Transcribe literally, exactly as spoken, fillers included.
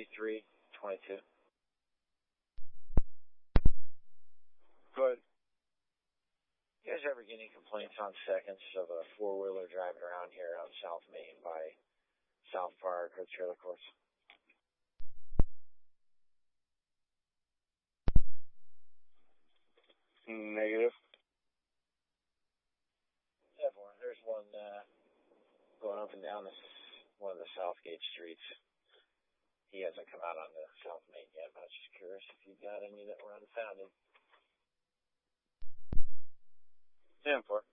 thirty-three twenty-two. Go ahead. You guys ever get any complaints on seconds of a four-wheeler driving around here on South Main by South Park or Trailer Courts? Negative. Everyone, there's one uh, going up and down this one of the Southgate streets. He hasn't come out on the South Main yet, but I was just curious if you got any that were unfounded. ten four.